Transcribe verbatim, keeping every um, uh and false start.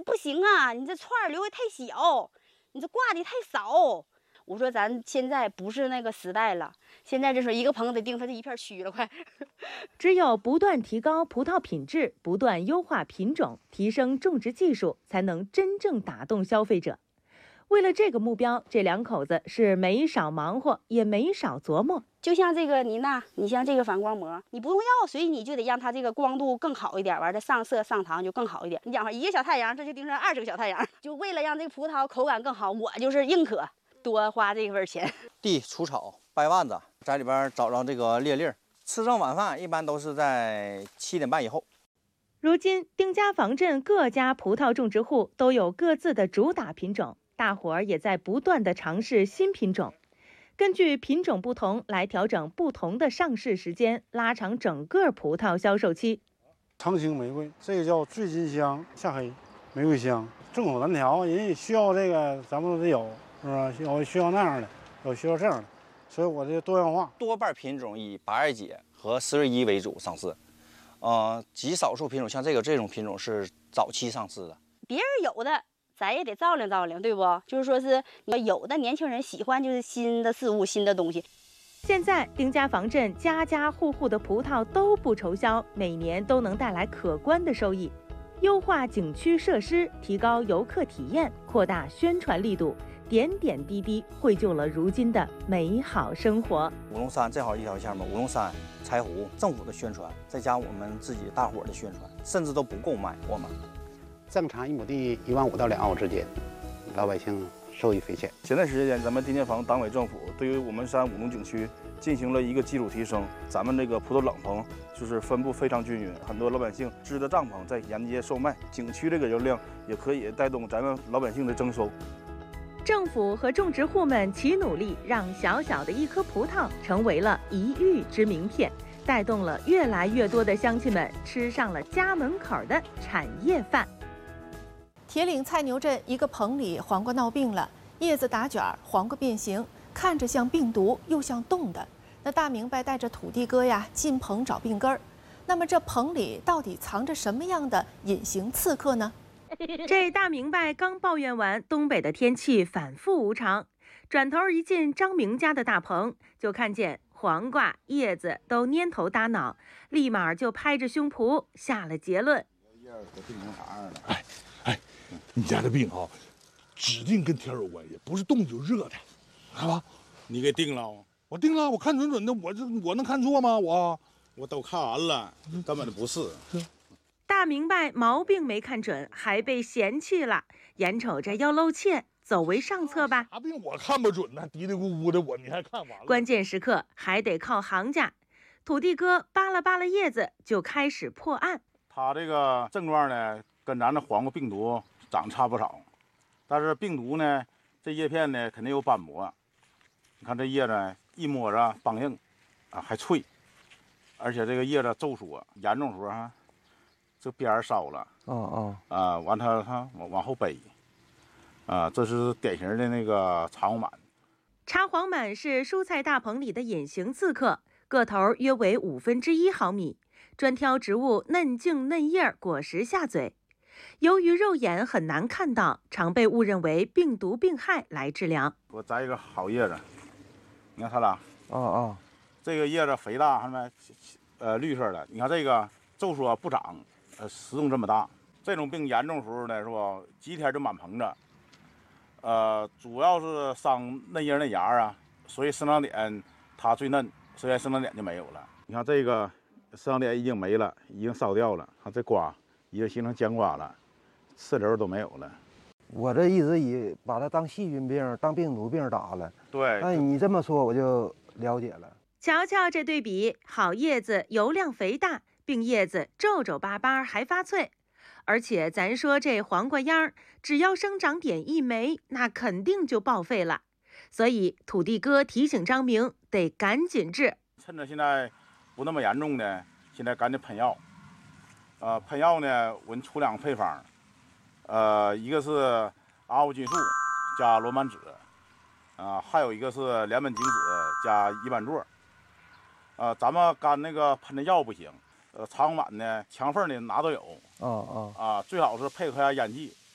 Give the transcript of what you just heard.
不行啊，你这串儿留的太小，你这挂的太少。我说咱现在不是那个时代了，现在这是一个棚得定它这一片区了，快。 只有不断提高葡萄品质，不断优化品种，提升种植技术，才能真正打动消费者。为了这个目标，这两口子是没少忙活，也没少琢磨。 就像这个妮娜，你像这个反光膜，你不用药，所以你就得让它这个光度更好一点，完了上色上糖就更好一点。你讲话一个小太阳，这就盯上二十个小太阳，就为了让这个葡萄口感更好，我就是宁可多花这份钱。 地除草掰腕子，在里边找着这个裂粒。吃上晚饭一般都是在七点半以后。 如今，丁家坊镇各家葡萄种植户都有各自的主打品种，大伙儿也在不断的尝试新品种，根据品种不同来调整不同的上市时间，拉长整个葡萄销售期。 长青玫瑰，这个叫醉金香、夏黑、玫瑰香，众口难调，人家需要这个咱们都得有，是吧？有需要那样的，有需要这样的，所以我这多样化。 多半品种以八二姐和十瑞一为主上市，呃，极少数品种像这个这种品种是早期上市的。 别人有的，咱也得照亮照亮，对不？就是说是有的年轻人喜欢就是新的事物、新的东西。 现在丁家坊镇家家户户的葡萄都不愁销，每年都能带来可观的收益。优化景区设施，提高游客体验，扩大宣传力度，点点滴滴绘就了如今的美好生活。 五龙山正好一条线嘛，五龙山、柴胡，政府的宣传，再加我们自己大伙儿的宣传，甚至都不够卖我们。 正常一亩地一万五到两万五之间，老百姓受益匪浅。 前段时间，咱们丁家坊党委政府对于五门山五龙景区进行了一个基础提升，咱们这个葡萄冷棚就是分布非常均匀，很多老百姓支的帐篷在沿街售卖，景区这个流量也可以带动咱们老百姓的增收。 政府和种植户们齐努力，让小小的一颗葡萄成为了一玉之名片，带动了越来越多的乡亲们吃上了家门口的产业饭。 铁岭菜牛镇一个棚里黄瓜闹病了，叶子打卷，黄瓜变形，看着像病毒又像冻的。那大明白带着土地哥呀进棚找病根儿。那么这棚里到底藏着什么样的隐形刺客呢？ 这大明白刚抱怨完东北的天气反复无常，转头一进张明家的大棚，就看见黄瓜叶子都蔫头耷脑，立马就拍着胸脯下了结论。 叶儿都病成啥样了？哎哎，你家的病啊，指定跟天有关系，不是冻就热的，知道吧？ 你给定了？ 我定了，我看准准的，我这我能看错吗？我我都看完了，根本就不是。 大明白毛病没看准，还被嫌弃了，眼瞅着要露怯，走为上策吧。 啥病我看不准呢，嘀嘀咕咕的我，你还看完了？ 关键时刻还得靠行家。土地哥扒拉扒拉叶子，就开始破案。 他这个症状呢，跟咱的黄瓜病毒长差不少，但是病毒呢，这叶片呢肯定有斑驳。你看这叶子一摸着梆硬，啊还脆，而且这个叶子皱缩，严重时候哈，这边儿烧了， 啊啊啊，完它它往往后背，啊，这是典型的那个茶黄螨。 茶黄螨是蔬菜大棚里的隐形刺客，个头约为五分之一毫米，专挑植物嫩茎嫩叶果实下嘴。由于肉眼很难看到，常被误认为病毒病害来治疗。 我摘一个好叶子，你看它俩， 啊啊， 这个叶子肥大，看没？呃，绿色的。你看这个皱缩不长，呃，实重这么大。这种病严重时候呢，是吧？几天就满棚子。呃，主要是伤嫩叶嫩芽啊，所以生长点它最嫩，所以生长点就没有了。你看这个生长点已经没了，已经烧掉了。看这瓜已经形成僵瓜了，刺瘤都没有了。 我这一直以把它当细菌病、当病毒病打了。 对， 那你这么说我就了解了。 瞧瞧这对比，好叶子油量肥大，病叶子皱皱巴巴还发脆。而且咱说这黄瓜秧，只要生长点一没，那肯定就报废了。所以土地哥提醒张明得赶紧治， 趁着现在不那么严重的，现在赶紧喷药。呃，喷药呢，我们出两个配方，呃，一个是阿乌菌素加罗曼酯，啊、呃，还有一个是联苯景酯加乙板唑。呃，咱们干那个喷的药不行，呃，茶黄螨呢，墙缝的哪都有。 啊啊啊，最好是配合下烟剂，